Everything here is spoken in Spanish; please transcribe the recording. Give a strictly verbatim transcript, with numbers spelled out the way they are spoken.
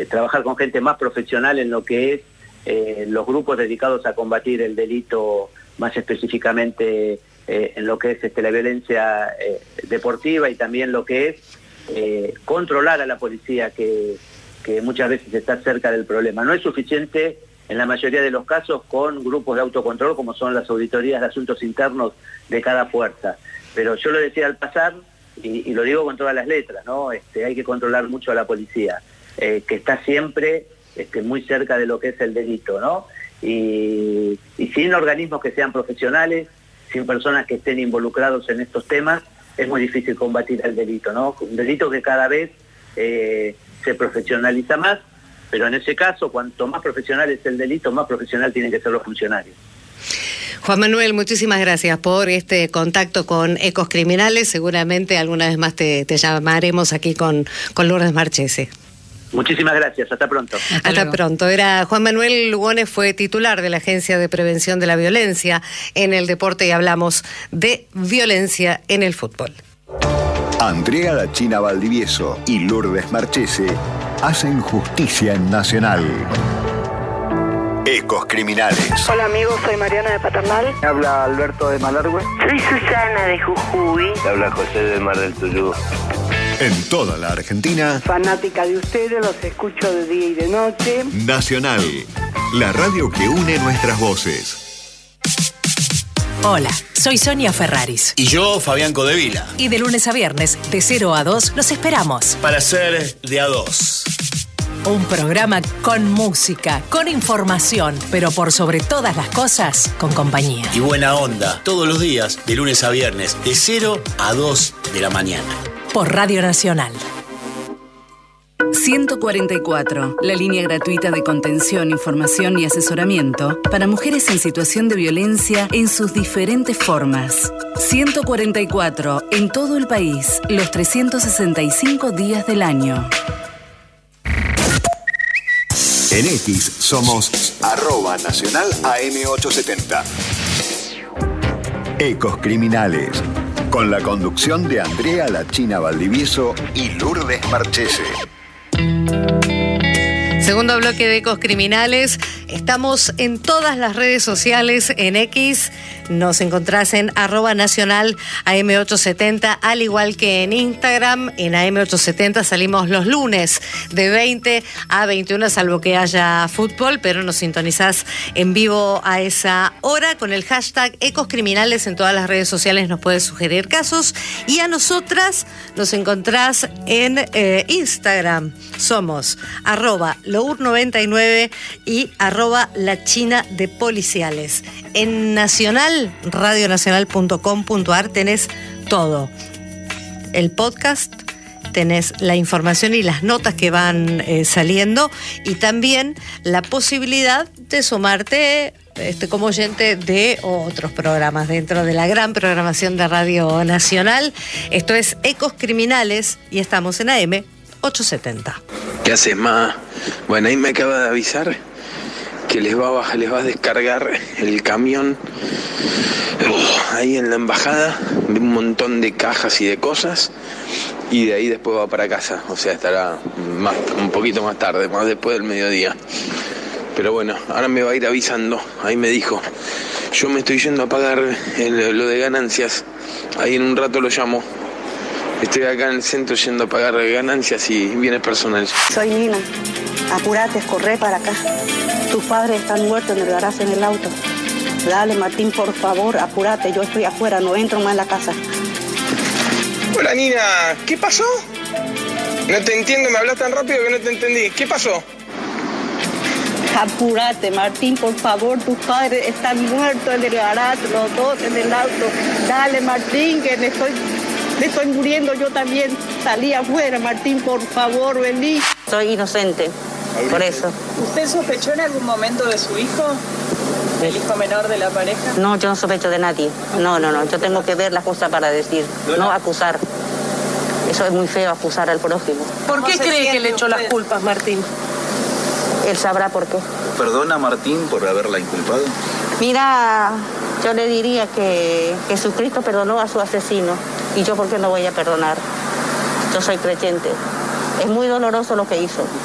trabajar con gente más profesional en lo que es eh, los grupos dedicados a combatir el delito, más específicamente eh, en lo que es este, la violencia eh, deportiva, y también lo que es eh, controlar a la policía, que, que muchas veces está cerca del problema. No es suficiente en la mayoría de los casos con grupos de autocontrol como son las auditorías de asuntos internos de cada fuerza. Pero yo lo decía al pasar, y, y lo digo con todas las letras, ¿no? Este, hay que controlar mucho a la policía, eh, que está siempre este, muy cerca de lo que es el delito, ¿no? Y, y sin organismos que sean profesionales, sin personas que estén involucrados en estos temas, es muy difícil combatir el delito, ¿no? Un delito que cada vez eh, se profesionaliza más, pero en ese caso, cuanto más profesional es el delito, más profesional tienen que ser los funcionarios. Juan Manuel, muchísimas gracias por este contacto con Ecos Criminales. Seguramente alguna vez más te, te llamaremos aquí con, con Lourdes Marchese. Muchísimas gracias, hasta pronto. Hasta, hasta pronto. Era Juan Manuel Lugones, fue titular de la Agencia de Prevención de la Violencia en el Deporte, y hablamos de violencia en el fútbol. Andrea La China Valdivieso y Lourdes Marchese hacen justicia en Nacional. Ecos Criminales. Hola amigos, soy Mariana de Paternal. Habla Alberto de Malargüe. Soy Susana de Jujuy. Habla José de Mar del Tuyú. En toda la Argentina. Fanática de ustedes, los escucho de día y de noche. Nacional, la radio que une nuestras voces. Hola, soy Sonia Ferraris. Y yo, Fabián Codevila. Y de lunes a viernes, de cero a dos, los esperamos. Para ser de a dos. Un programa con música, con información, pero por sobre todas las cosas, con compañía. Y buena onda, todos los días, de lunes a viernes, de cero a dos de la mañana. Por Radio Nacional. ciento cuarenta y cuatro, la línea gratuita de contención, información y asesoramiento para mujeres en situación de violencia en sus diferentes formas. ciento cuarenta y cuatro, en todo el país, los trescientos sesenta y cinco días del año. En X somos arroba nacional A M ochocientos setenta. Ecos Criminales, con la conducción de Andrea La China Valdivieso y Lourdes Marchese. Segundo bloque de Ecos Criminales. Estamos en todas las redes sociales. En X nos encontrás en arroba nacional A M ochocientos setenta, al igual que en Instagram. En A M ochocientos setenta salimos los lunes de veinte a veintiuna, salvo que haya fútbol, pero nos sintonizás en vivo a esa hora con el hashtag Ecos Criminales. En todas las redes sociales nos puedes sugerir casos, y a nosotras nos encontrás en eh, Instagram. Somos arroba lour noventa y nueve y arroba la china de policiales. En Nacional, radionacional punto com punto ar, tenés todo. El podcast, tenés la información y las notas que van eh, saliendo, y también la posibilidad de sumarte este, como oyente de otros programas dentro de la gran programación de Radio Nacional. Esto es Ecos Criminales y estamos en A M ochocientos setenta. ¿Qué haces, ma? Bueno, ahí me acaba de avisar que les va a, les va a descargar el camión uh, ahí en la embajada, un montón de cajas y de cosas, y de ahí después va para casa. O sea, estará más, un poquito más tarde, más después del mediodía. Pero bueno, ahora me va a ir avisando. Ahí me dijo, yo me estoy yendo a pagar el, lo de ganancias, ahí en un rato lo llamo. Estoy acá en el centro yendo a pagar ganancias y bienes personales. Soy Nina. Apurate, corre para acá. Tus padres están muertos en el garaje, en el auto. Dale, Martín, por favor, apurate. Yo estoy afuera, no entro más en la casa. Hola, Nina. ¿Qué pasó? No te entiendo, me hablas tan rápido que no te entendí. ¿Qué pasó? Apurate, Martín, por favor. Tus padres están muertos en el garaje, los dos en el auto. Dale, Martín, que me estoy... Me estoy muriendo yo también. Salí afuera, Martín, por favor, vení. Soy inocente, por eso. ¿Usted sospechó en algún momento de su hijo? ¿El hijo menor de la pareja? No, yo no sospecho de nadie. No, no, no. Yo tengo que ver las cosas para decir, no acusar. Eso es muy feo, acusar al prójimo. ¿Por qué cree que le echó las culpas, Martín? Él sabrá por qué. ¿Perdona a Martín por haberla inculpado? Mira, yo le diría que Jesucristo perdonó a su asesino. ¿Y yo por qué no voy a perdonar? Yo soy creyente. Es muy doloroso lo que hizo.